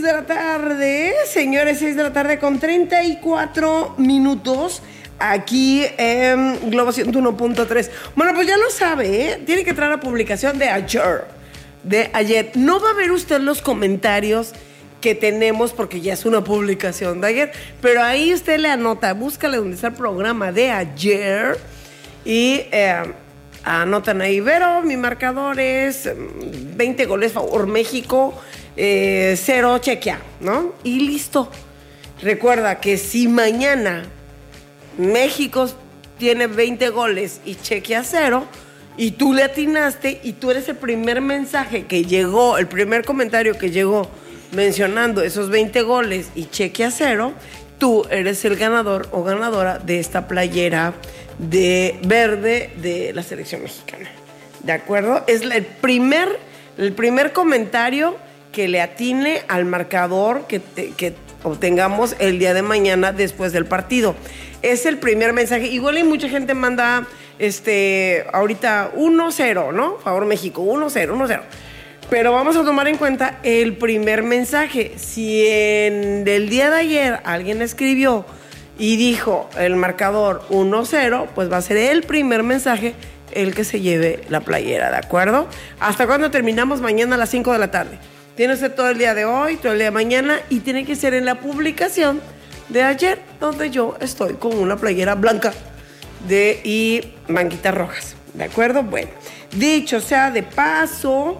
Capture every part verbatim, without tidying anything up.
de la tarde, señores, seis de la tarde con treinta y cuatro minutos. Aquí en Globo ciento uno punto tres. Bueno, pues ya lo sabe, ¿eh? Tiene que traer la publicación de ayer. De ayer. No va a ver usted los comentarios que tenemos porque ya es una publicación de ayer. Pero ahí usted le anota, búscale donde está el programa de ayer. Y eh, anotan ahí, Vero, mi marcador es veinte goles favor México, eh, cero chequea, ¿no? Y listo. Recuerda que si mañana México tiene veinte goles y chequea cero, y tú le atinaste, y tú eres el primer mensaje que llegó, el primer comentario que llegó mencionando esos veinte goles y chequea cero, tú eres el ganador o ganadora de esta playera de verde de la selección mexicana. ¿De acuerdo? Es el primer, el primer comentario que le atine al marcador que, te, que obtengamos el día de mañana después del partido. Es el primer mensaje. Igual hay mucha gente manda este ahorita uno cero, ¿no? Favor México, uno cero, uno cero. Pero vamos a tomar en cuenta el primer mensaje. Si en el día de ayer alguien escribió y dijo el marcador uno cero, pues va a ser el primer mensaje el que se lleve la playera, ¿de acuerdo? ¿Hasta cuándo terminamos? Mañana a las cinco de la tarde. Tiene que ser todo el día de hoy, todo el día de mañana, y tiene que ser en la publicación de ayer, donde yo estoy con una playera blanca de, y manguitas rojas, ¿de acuerdo? Bueno, dicho sea de paso,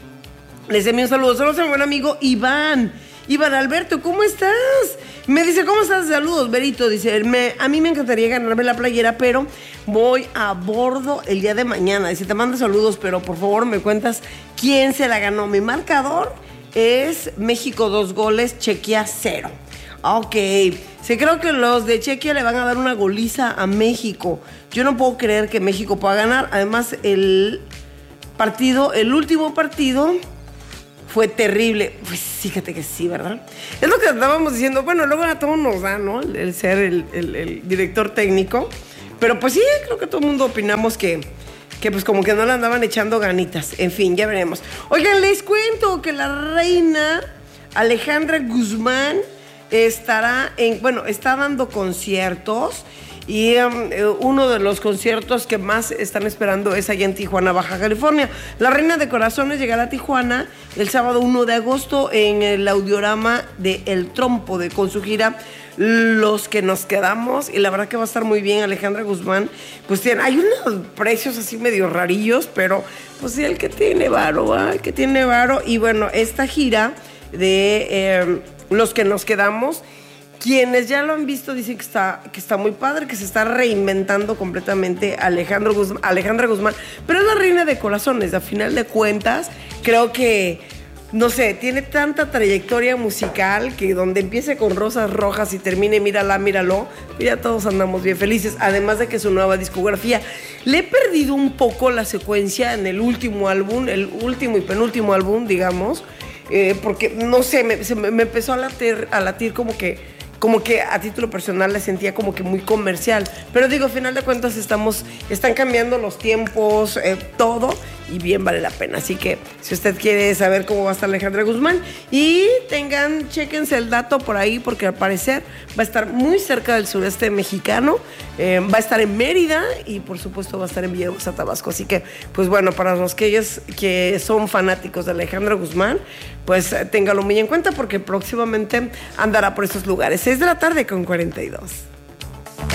les envío un saludo. Saludos a mi buen amigo Iván. Iván Alberto, ¿cómo estás? Me dice, ¿cómo estás? Saludos, Berito. Dice, me, a mí me encantaría ganarme la playera, pero voy a bordo el día de mañana. Dice, te mando saludos, pero por favor me cuentas quién se la ganó. Mi marcador es México dos goles, Chequia cero. Ok, sí, creo que los de Chequia le van a dar una goliza a México. Yo no puedo creer que México pueda ganar. Además, el partido, el último partido fue terrible. Pues fíjate que sí, ¿verdad? Es lo que estábamos diciendo. Bueno, luego a todos nos da, ¿no? El, el ser el, el, el director técnico. Pero pues sí, creo que todo el mundo opinamos que, que pues como que no le andaban echando ganitas. En fin, ya veremos. Oigan, les cuento que la reina Alejandra Guzmán estará en, bueno, está dando conciertos. Y um, uno de los conciertos que más están esperando es allá en Tijuana, Baja California. La Reina de Corazones llegará a Tijuana el sábado uno de agosto en el audiorama de El Trompo, de, con su gira Los que nos quedamos. Y la verdad que va a estar muy bien. Alejandra Guzmán, pues tiene, hay unos precios así medio rarillos, pero pues sí, el que tiene varo, ¿eh? El que tiene varo. Y bueno, esta gira de eh, Los que nos quedamos, quienes ya lo han visto dicen que está, que está muy padre, que se está reinventando completamente Alejandro Guzmán, Alejandra Guzmán, pero es la reina de corazones. A final de cuentas, creo que, no sé, tiene tanta trayectoria musical que donde empiece con Rosas Rojas y termine Mírala, Míralo, ya todos andamos bien felices. Además de que su nueva discografía, le he perdido un poco la secuencia en el último álbum, el último y penúltimo álbum, digamos, eh, porque, no sé, me, se me, me empezó a latir, a latir como que como que a título personal la sentía como que muy comercial, pero digo, a final de cuentas estamos, están cambiando los tiempos, eh, todo, y bien vale la pena. Así que si usted quiere saber cómo va a estar Alejandra Guzmán, y tengan, chéquense el dato por ahí, porque al parecer va a estar muy cerca del sureste mexicano, eh, va a estar en Mérida, y por supuesto va a estar en Villahermosa, Tabasco. Así que, pues bueno, para los que ellos que son fanáticos de Alejandra Guzmán, pues téngalo muy en cuenta, porque próximamente andará por esos lugares. seis de la tarde con cuarenta y dos.